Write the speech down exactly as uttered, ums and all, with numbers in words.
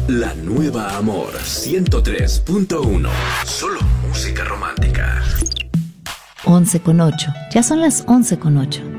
La nueva Amor ciento tres punto uno. Solo música romántica. once con ocho. Ya son las once con ocho.